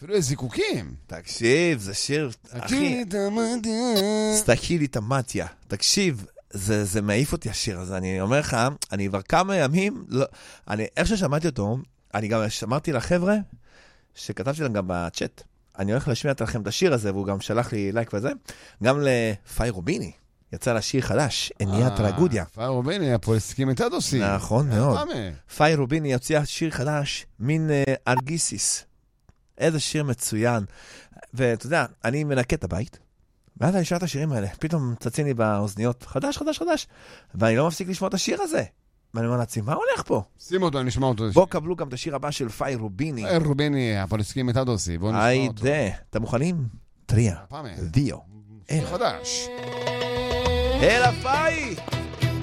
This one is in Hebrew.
אפילו יש זיקוקים. תקשיב, זה שיר, אחי. תסתכלי לי את המתיה. תקשיב, זה מעיף אותי השיר הזה. אני אומר לך, אני כבר כמה ימים, איך ששמעתי אותו, אני גם שמרתי לחבר'ה, שכתבתי להם גם בצ'אט, אני הולך להשמיע לכם את השיר הזה, והוא גם שלח לי לייק וזה, גם לפאי רוביני, יצא לה שיר חדש, אניית טרגודיה. פאי רוביני, הפולסקים את הדוסי. נכון מאוד. פאי רוביני יוצא שיר חדש, מין ארגיסיס. איזה שיר מצוין. ואתה יודע, אני מנקה את הבית, ואז אני שואל את השירים האלה, פתאום צצים לי באוזניות, חדש, חדש, חדש, ואני לא מפסיק לשמוע את השיר הזה. ואני אומר לעצמי, מה הולך פה? שים אותו, נשמע אותו. בואו קבלו גם את השיר הבא של פאי רוביני. פאי רוביני, הפולסקים את הדוסי. בואו נשמע אותו. היידה, אתם מוכנים? טריה, דיו, חדש. אלה פאי!